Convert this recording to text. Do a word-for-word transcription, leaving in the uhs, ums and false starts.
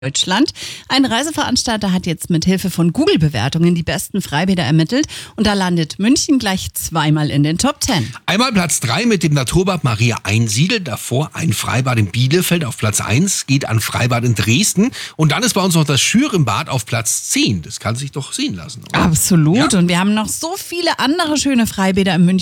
Deutschland. Ein Reiseveranstalter hat jetzt mit Hilfe von Google-Bewertungen die besten Freibäder ermittelt und da landet München gleich zweimal in den Top Ten. Einmal Platz drei mit dem Naturbad Maria Einsiedel, davor ein Freibad in Bielefeld auf Platz eins, geht an Freibad in Dresden und dann ist bei uns noch das Schürenbad auf Platz zehn. Das kann sich doch sehen lassen, oder? Absolut, Ja. und wir haben noch so viele andere schöne Freibäder in München.